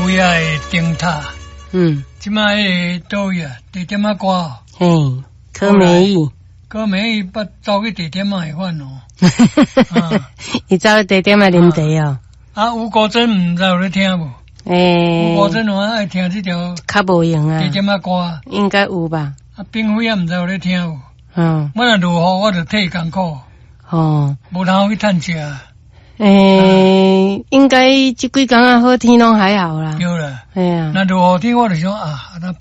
位啊的灯塔，即摆迄个倒位啊，地点啊歌， 嘿，柯美意， 柯美意捌走去地点啊会款哦， 伊走去地点啊啉茶哦， 啊，吴国珍毋知有咧听无？吴国珍我爱听这条， 较无用啊， 地点啊歌， 应该有吧？ 啊，并非啊毋知有咧听无？ 我若落雨我就替伊艰苦，无通去趁食。 应该这几天啊好天拢还好啦。 对啦， 哎呀， 那落雨天我就想啊，那